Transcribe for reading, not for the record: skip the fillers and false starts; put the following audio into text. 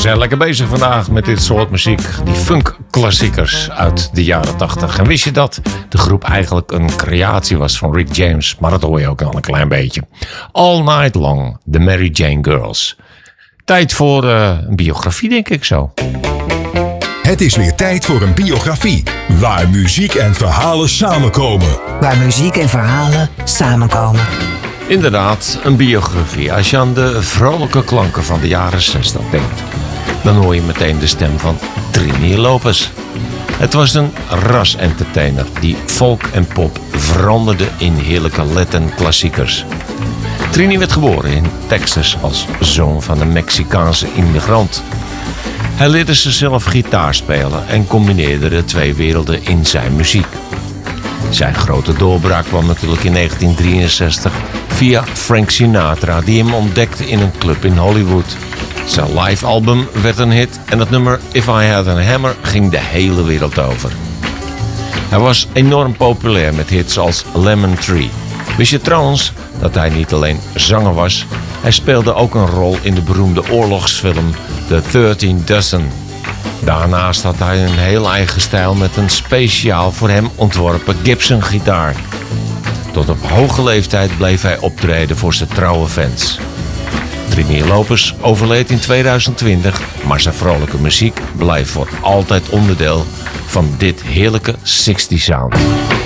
zijn lekker bezig vandaag met dit soort muziek. Die funk-klassiekers uit de jaren 80. En wist je dat de groep eigenlijk een creatie was van Rick James? Maar dat hoor je ook al een klein beetje. All Night Long, The Mary Jane Girls. Tijd voor een biografie, denk ik zo. Het is weer tijd voor een biografie. Waar muziek en verhalen samenkomen. Waar muziek en verhalen samenkomen. Inderdaad, een biografie. Als je aan de vrolijke klanken van de jaren 60 denkt, dan hoor je meteen de stem van Trini Lopez. Het was een ras-entertainer die folk en pop veranderde in heerlijke Latin-klassiekers. Trini werd geboren in Texas als zoon van een Mexicaanse immigrant. Hij leerde zichzelf gitaar spelen en combineerde de twee werelden in zijn muziek. Zijn grote doorbraak kwam natuurlijk in 1963 via Frank Sinatra, die hem ontdekte in een club in Hollywood. Zijn live album werd een hit en het nummer If I Had a Hammer ging de hele wereld over. Hij was enorm populair met hits als Lemon Tree. Wist je trouwens dat hij niet alleen zanger was, hij speelde ook een rol in de beroemde oorlogsfilm The 13 Dozen. Daarnaast had hij een heel eigen stijl met een speciaal voor hem ontworpen Gibson-gitaar. Tot op hoge leeftijd bleef hij optreden voor zijn trouwe fans. Trini Lopez overleed in 2020, maar zijn vrolijke muziek blijft voor altijd onderdeel van dit heerlijke 60 sound.